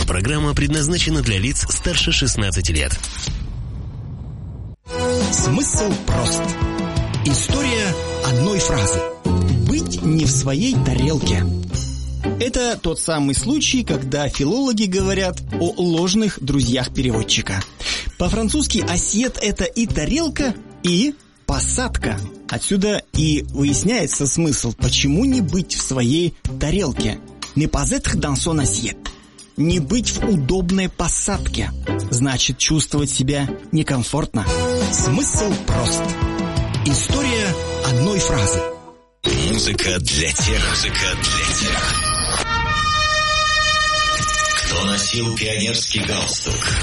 Аудиопрограмма предназначена для лиц старше 16 лет. Смысл прост. История одной фразы. Быть не в своей тарелке. Это тот самый случай, когда филологи говорят о ложных друзьях переводчика. По-французски «ассиет» — это и тарелка, и посадка. Отсюда и выясняется смысл, почему не быть в своей тарелке. «Ne pas être dans son assiette». Не быть в удобной посадке. Значит, чувствовать себя некомфортно. Смысл прост. История одной фразы. Музыка для тех, кто носил пионерский галстук.